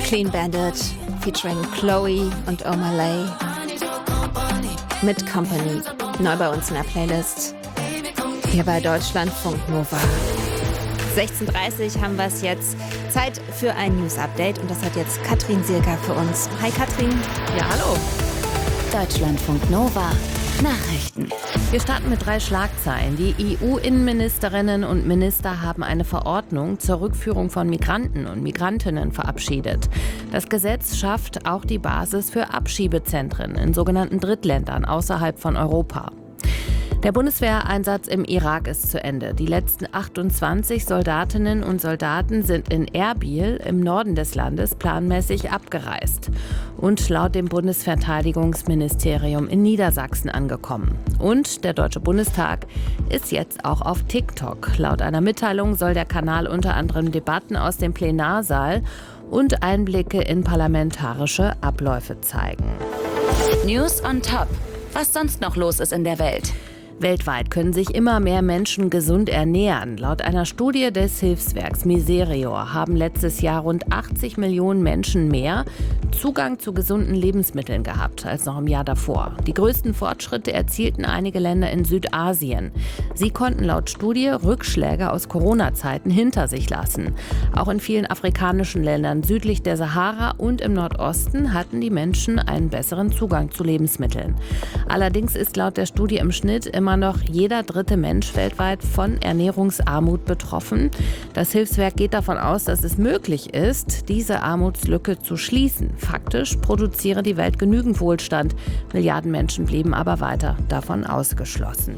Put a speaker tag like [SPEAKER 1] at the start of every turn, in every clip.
[SPEAKER 1] Clean Bandit featuring Chloe und Omalay mit Company. Neu bei uns in der Playlist. Hier bei Deutschlandfunk Nova. 16:30 Uhr haben wir es jetzt. Zeit für ein News-Update und das hat jetzt Katrin Sirka für uns. Hi Katrin.
[SPEAKER 2] Ja, hallo.
[SPEAKER 3] Deutschlandfunk Nova. Nachrichten.
[SPEAKER 2] Wir starten mit 3 Schlagzeilen. Die EU-Innenministerinnen und Minister haben eine Verordnung zur Rückführung von Migranten und Migrantinnen verabschiedet. Das Gesetz schafft auch die Basis für Abschiebezentren in sogenannten Drittländern außerhalb von Europa. Der Bundeswehreinsatz im Irak ist zu Ende. Die letzten 28 Soldatinnen und Soldaten sind in Erbil im Norden des Landes planmäßig abgereist und laut dem Bundesverteidigungsministerium in Niedersachsen angekommen. Und der Deutsche Bundestag ist jetzt auch auf TikTok. Laut einer Mitteilung soll der Kanal unter anderem Debatten aus dem Plenarsaal und Einblicke in parlamentarische Abläufe zeigen.
[SPEAKER 3] News on Top. Was sonst noch los ist in der Welt?
[SPEAKER 2] Weltweit können sich immer mehr Menschen gesund ernähren. Laut einer Studie des Hilfswerks Miserior haben letztes Jahr rund 80 Millionen Menschen mehr Zugang zu gesunden Lebensmitteln gehabt als noch im Jahr davor. Die größten Fortschritte erzielten einige Länder in Südasien. Sie konnten laut Studie Rückschläge aus Corona-Zeiten hinter sich lassen. Auch in vielen afrikanischen Ländern südlich der Sahara und im Nordosten hatten die Menschen einen besseren Zugang zu Lebensmitteln. Allerdings ist laut der Studie im Schnitt immer noch jeder 3. Mensch weltweit von Ernährungsarmut betroffen. Das Hilfswerk geht davon aus, dass es möglich ist, diese Armutslücke zu schließen. Faktisch produziere die Welt genügend Wohlstand. Milliarden Menschen blieben aber weiter davon ausgeschlossen.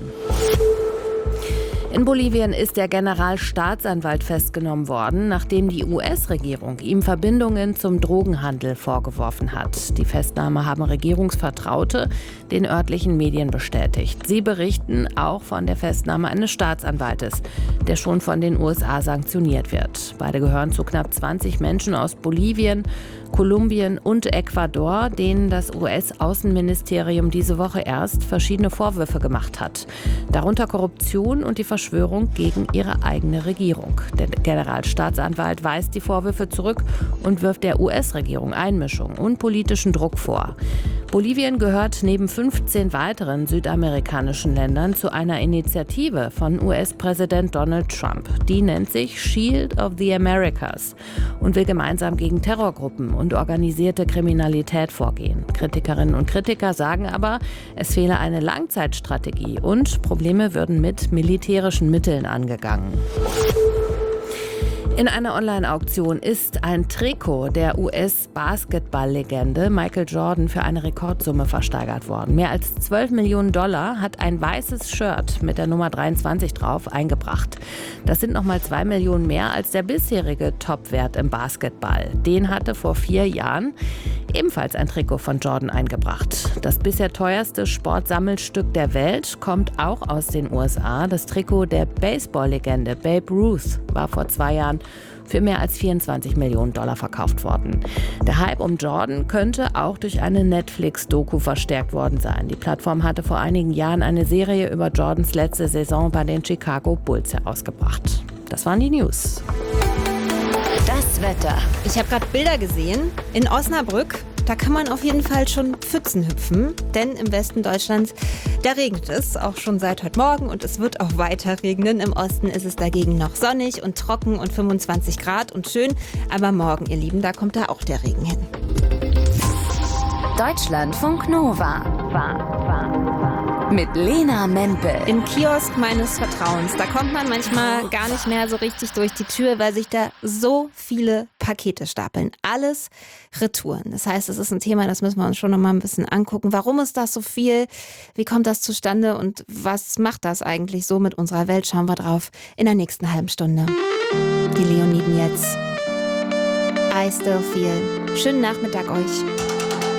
[SPEAKER 2] In Bolivien ist der Generalstaatsanwalt festgenommen worden, nachdem die US-Regierung ihm Verbindungen zum Drogenhandel vorgeworfen hat. Die Festnahme haben Regierungsvertraute den örtlichen Medien bestätigt. Sie berichten auch von der Festnahme eines Staatsanwaltes, der schon von den USA sanktioniert wird. Beide gehören zu knapp 20 Menschen aus Bolivien, Kolumbien und Ecuador, denen das US-Außenministerium diese Woche erst verschiedene Vorwürfe gemacht hat. Darunter Korruption und die Verschwörung gegen ihre eigene Regierung. Der Generalstaatsanwalt weist die Vorwürfe zurück und wirft der US-Regierung Einmischung und politischen Druck vor. Bolivien gehört neben 15 weiteren südamerikanischen Ländern zu einer Initiative von US-Präsident Donald Trump. Die nennt sich Shield of the Americas und will gemeinsam gegen Terrorgruppen und organisierte Kriminalität vorgehen. Kritikerinnen und Kritiker sagen aber, es fehle eine Langzeitstrategie und Probleme würden mit militärischen Mitteln angegangen. In einer Online-Auktion ist ein Trikot der US-Basketball-Legende Michael Jordan für eine Rekordsumme versteigert worden. Mehr als $12 Millionen hat ein weißes Shirt mit der Nummer 23 drauf eingebracht. Das sind nochmal 2 Millionen mehr als der bisherige Topwert im Basketball. Den hatte vor 4 Jahren ebenfalls ein Trikot von Jordan eingebracht. Das bisher teuerste Sportsammelstück der Welt kommt auch aus den USA. Das Trikot der Baseball-Legende Babe Ruth war vor 2 Jahren für mehr als $24 Millionen verkauft worden. Der Hype um Jordan könnte auch durch eine Netflix-Doku verstärkt worden sein. Die Plattform hatte vor einigen Jahren eine Serie über Jordans letzte Saison bei den Chicago Bulls herausgebracht. Das waren die News.
[SPEAKER 3] Das Wetter.
[SPEAKER 1] Ich habe gerade Bilder gesehen in Osnabrück. Da kann man auf jeden Fall schon Pfützen hüpfen, denn im Westen Deutschlands, da regnet es auch schon seit heute Morgen und es wird auch weiter regnen. Im Osten ist es dagegen noch sonnig und trocken und 25 Grad und schön. Aber morgen, ihr Lieben, da kommt da auch der Regen hin.
[SPEAKER 3] Deutschlandfunk Nova. Mit Lena Mempel.
[SPEAKER 1] Im Kiosk meines Vertrauens. Da kommt man manchmal gar nicht mehr so richtig durch die Tür, weil sich da so viele Pakete stapeln. Alles Retouren. Das heißt, es ist ein Thema, das müssen wir uns schon noch mal ein bisschen angucken. Warum ist das so viel? Wie kommt das zustande? Und was macht das eigentlich so mit unserer Welt? Schauen wir drauf in der nächsten halben Stunde. Die Leoniden jetzt. I Still Feel. Schönen Nachmittag euch.